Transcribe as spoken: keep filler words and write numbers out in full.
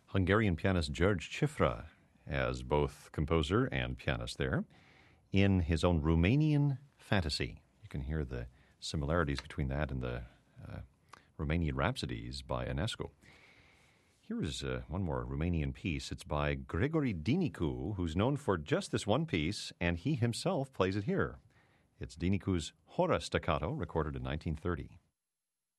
Hungarian pianist George Cifra as both composer and pianist there in his own Romanian Fantasy. You can hear the similarities between that and the uh, Romanian Rhapsodies by Enescu. Here is uh, one more Romanian piece. It's by Gregory Dinicu, who's known for just this one piece, and he himself plays it here. It's Dinicu's Hora Staccato, recorded in nineteen thirty.